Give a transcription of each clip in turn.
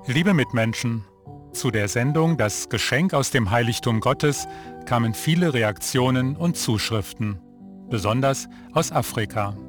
Liebe Mitmenschen, zu der Sendung Das Geschenk aus dem Heiligtum Gottes kamen viele Reaktionen und Zuschriften, besonders aus Afrika.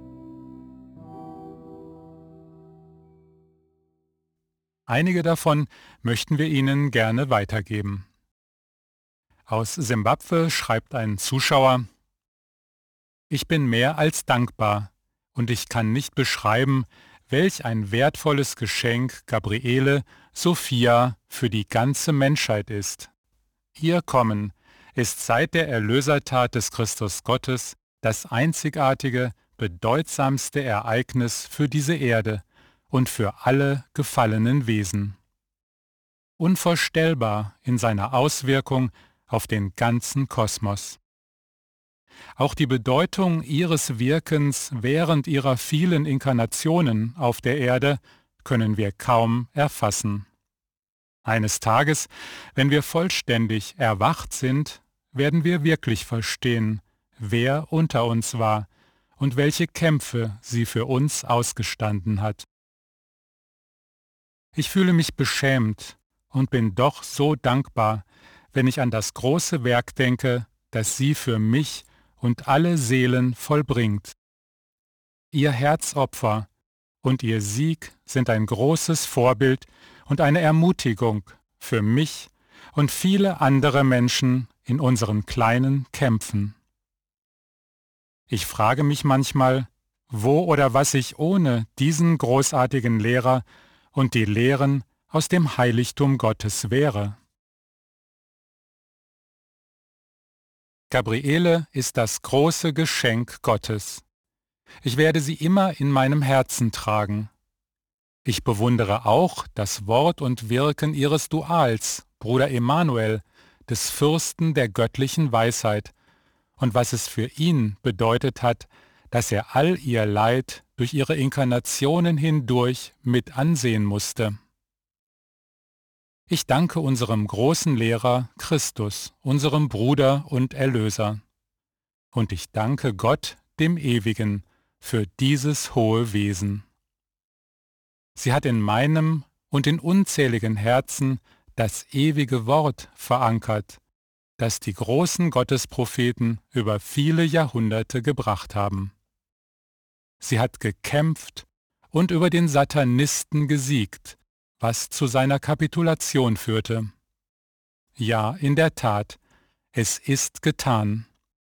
Einige davon möchten wir Ihnen gerne weitergeben. Aus Simbabwe schreibt ein Zuschauer: Ich bin mehr als dankbar und ich kann nicht beschreiben, welch ein wertvolles Geschenk Gabriele Sophia für die ganze Menschheit ist. Ihr Kommen ist seit der Erlösertat des Christus Gottes das einzigartige, bedeutsamste Ereignis für diese Erde und für alle gefallenen Wesen. Unvorstellbar in seiner Auswirkung auf den ganzen Kosmos. Auch die Bedeutung ihres Wirkens während ihrer vielen Inkarnationen auf der Erde können wir kaum erfassen. Eines Tages, wenn wir vollständig erwacht sind, werden wir wirklich verstehen, wer unter uns war und welche Kämpfe sie für uns ausgestanden hat. Ich fühle mich beschämt und bin doch so dankbar, wenn ich an das große Werk denke, das sie für mich und alle Seelen vollbringt. Ihr Herzopfer und ihr Sieg sind ein großes Vorbild und eine Ermutigung für mich und viele andere Menschen in unseren kleinen Kämpfen. Ich frage mich manchmal, wo oder was ich ohne diesen großartigen Lehrer und die Lehren aus dem Heiligtum Gottes wäre. Gabriele ist das große Geschenk Gottes. Ich werde sie immer in meinem Herzen tragen. Ich bewundere auch das Wort und Wirken ihres Duals, Bruder Emanuel, des Fürsten der göttlichen Weisheit, und was es für ihn bedeutet hat, dass er all ihr Leid durch ihre Inkarnationen hindurch mit ansehen musste. Ich danke unserem großen Lehrer Christus, unserem Bruder und Erlöser. Und ich danke Gott, dem Ewigen, für dieses hohe Wesen. Sie hat in meinem und in unzähligen Herzen das ewige Wort verankert, das die großen Gottespropheten über viele Jahrhunderte gebracht haben. Sie hat gekämpft und über den Satanisten gesiegt, was zu seiner Kapitulation führte. Ja, in der Tat, es ist getan.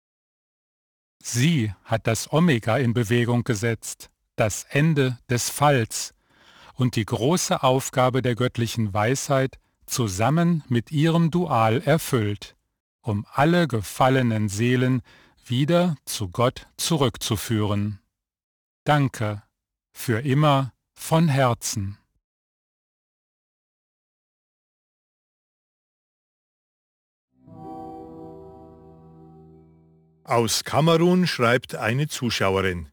Sie hat das Omega in Bewegung gesetzt, das Ende des Falls und die große Aufgabe der göttlichen Weisheit zusammen mit ihrem Dual erfüllt, um alle gefallenen Seelen wieder zu Gott zurückzuführen. Danke, für immer von Herzen. Aus Kamerun schreibt eine Zuschauerin: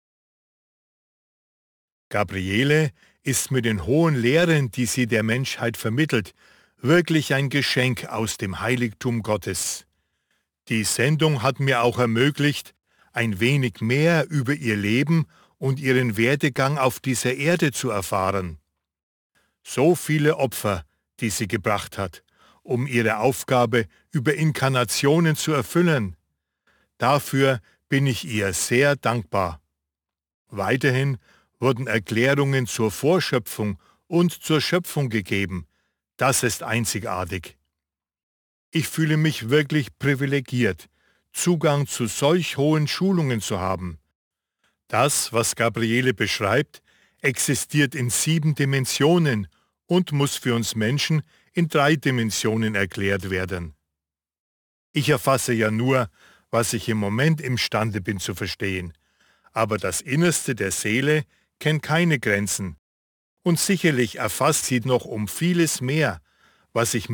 Gabriele ist mit den hohen Lehren, die sie der Menschheit vermittelt, wirklich ein Geschenk aus dem Heiligtum Gottes. Die Sendung hat mir auch ermöglicht, ein wenig mehr über ihr Leben und ihren Werdegang auf dieser Erde zu erfahren. So viele Opfer, die sie gebracht hat, um ihre Aufgabe über Inkarnationen zu erfüllen. Dafür bin ich ihr sehr dankbar. Weiterhin wurden Erklärungen zur Vorschöpfung und zur Schöpfung gegeben. Das ist einzigartig. Ich fühle mich wirklich privilegiert, Zugang zu solch hohen Schulungen zu haben. Das, was Gabriele beschreibt, existiert in 7 Dimensionen und muss für uns Menschen in 3 Dimensionen erklärt werden. Ich erfasse ja nur, was ich im Moment imstande bin zu verstehen. Aber das Innerste der Seele kennt keine Grenzen. Und sicherlich erfasst sie noch um vieles mehr, was ich